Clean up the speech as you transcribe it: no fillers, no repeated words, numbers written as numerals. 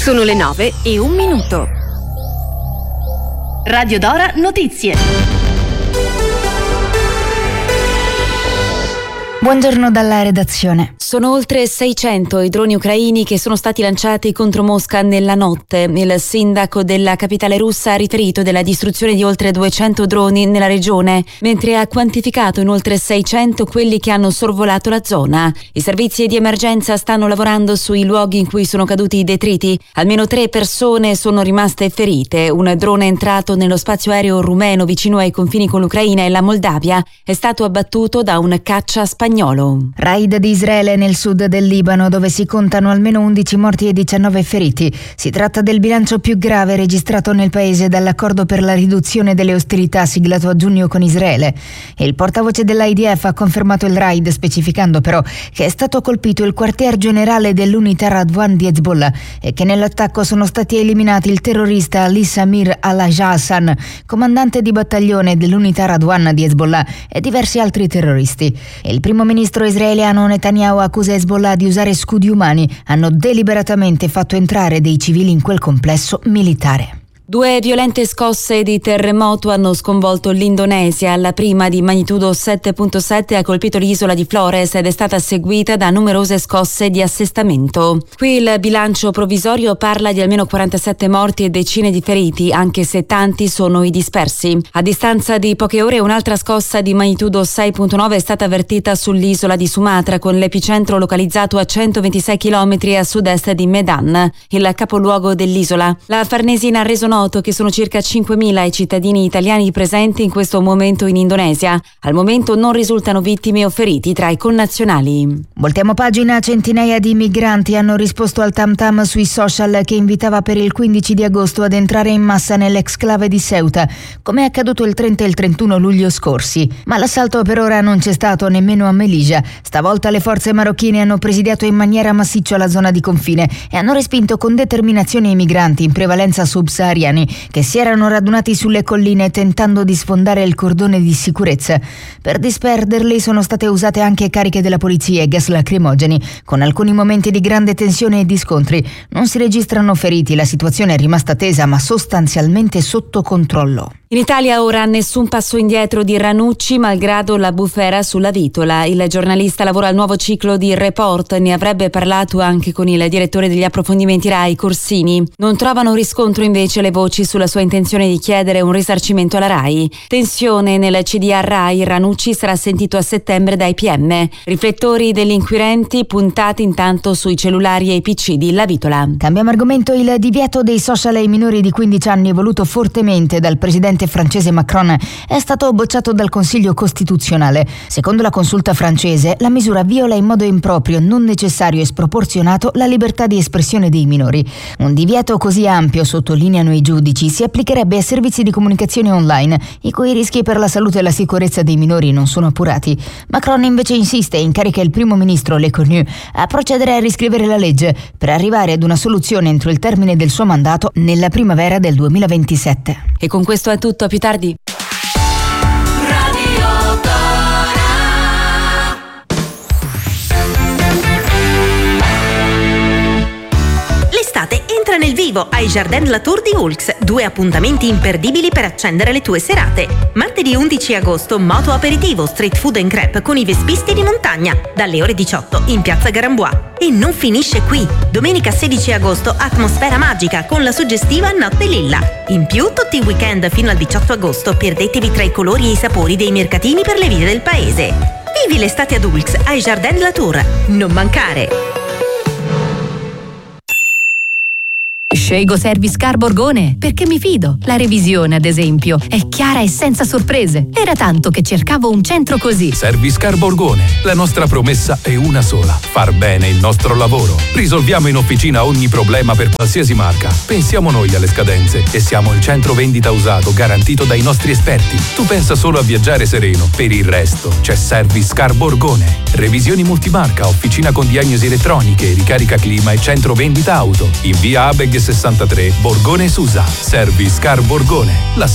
Sono le 9:01. Radio Dora Notizie. Buongiorno dalla redazione. Sono oltre 600 i droni ucraini che sono stati lanciati contro Mosca nella notte. Il sindaco della capitale russa ha riferito della distruzione di oltre 200 droni nella regione, mentre ha quantificato in oltre 600 quelli che hanno sorvolato la zona. I servizi di emergenza stanno lavorando sui luoghi in cui sono caduti i detriti. Almeno 3 persone sono rimaste ferite. Un drone è entrato nello spazio aereo rumeno vicino ai confini con l'Ucraina e la Moldavia. È stato abbattuto da un caccia spagnolo. Raid di Israele nel sud del Libano, dove si contano almeno 11 morti e 19 feriti. Si tratta del bilancio più grave registrato nel paese dall'accordo per la riduzione delle ostilità siglato a giugno con Israele. Il portavoce dell'IDF ha confermato il raid, specificando però che è stato colpito il quartier generale dell'unità Radwan di Hezbollah e che nell'attacco sono stati eliminati il terrorista Ali Samir al-Hassan, comandante di battaglione dell'unità Radwan di Hezbollah, e diversi altri terroristi. Il primo ministro israeliano Netanyahu accusa Hezbollah di usare scudi umani. Hanno deliberatamente fatto entrare dei civili in quel complesso militare. 2 violente scosse di terremoto hanno sconvolto l'Indonesia. La prima, di magnitudo 7.7, ha colpito l'isola di Flores ed è stata seguita da numerose scosse di assestamento. Qui il bilancio provvisorio parla di almeno 47 morti e decine di feriti, anche se tanti sono i dispersi. A distanza di poche ore un'altra scossa di magnitudo 6.9 è stata avvertita sull'isola di Sumatra, con l'epicentro localizzato a 126 km a sud-est di Medan, il capoluogo dell'isola. La Farnesina ha reso noto che sono circa 5.000 i cittadini italiani presenti in questo momento in Indonesia. Al momento non risultano vittime o feriti tra i connazionali. Voltiamo pagina. Centinaia di migranti hanno risposto al tam tam sui social che invitava per il 15 di agosto ad entrare in massa nell'exclave di Ceuta, come è accaduto il 30 e il 31 luglio scorsi. Ma l'assalto per ora non c'è stato nemmeno a Melilla. Stavolta le forze marocchine hanno presidiato in maniera massiccia la zona di confine e hanno respinto con determinazione i migranti, in prevalenza subsahariani, che si erano radunati sulle colline tentando di sfondare il cordone di sicurezza. Per disperderli sono state usate anche cariche della polizia e gas lacrimogeni, con alcuni momenti di grande tensione e di scontri. Non si registrano feriti, la situazione è rimasta tesa ma sostanzialmente sotto controllo. In Italia ora nessun passo indietro di Ranucci, malgrado la bufera sulla vitola. Il giornalista lavora al nuovo ciclo di Report, ne avrebbe parlato anche con il direttore degli approfondimenti Rai, Corsini. Non trovano riscontro invece le voci sulla sua intenzione di chiedere un risarcimento alla Rai. Tensione nel CDA Rai, Ranucci sarà sentito a settembre dai PM. Riflettori degli inquirenti puntati intanto sui cellulari e i PC di La Vitola. Cambiamo argomento. Il divieto dei social ai minori di 15 anni, voluto fortemente dal presidente francese Macron, è stato bocciato dal Consiglio Costituzionale. Secondo la consulta francese, la misura viola in modo improprio, non necessario e sproporzionato la libertà di espressione dei minori. Un divieto così ampio, sottolineano i giudici, si applicherebbe a servizi di comunicazione online, i cui rischi per la salute e la sicurezza dei minori non sono appurati. Macron invece insiste e incarica il primo ministro Lecornu a procedere a riscrivere la legge per arrivare ad una soluzione entro il termine del suo mandato nella primavera del 2027. E con questo è tutto, a più tardi. L'estate entra nel vivo ai Jardin Latour di Oulx. 2 appuntamenti imperdibili per accendere le tue serate. Martedì 11 agosto, moto aperitivo, street food and crepe con i vespisti di montagna, dalle ore 18 in piazza Garambois. E non finisce qui. Domenica 16 agosto, atmosfera magica con la suggestiva Notte Lilla. In più, tutti i weekend fino al 18 agosto, perdetevi tra i colori e i sapori dei mercatini per le vie del paese. Vivi l'estate ad Oulx ai Jardin Latour. Non mancare! Scelgo Service Car Borgone perché mi fido. La revisione, ad esempio, è chiara e senza sorprese. Era tanto che cercavo un centro così. Service Car Borgone. La nostra promessa è una sola: far bene il nostro lavoro. Risolviamo in officina ogni problema per qualsiasi marca. Pensiamo noi alle scadenze e siamo il centro vendita usato garantito dai nostri esperti. Tu pensa solo a viaggiare sereno. Per il resto c'è Service Car Borgone. Revisioni multimarca, officina con diagnosi elettroniche, ricarica clima e centro vendita auto. In via Abeg 63, Borgone Susa. Service Car Borgone. La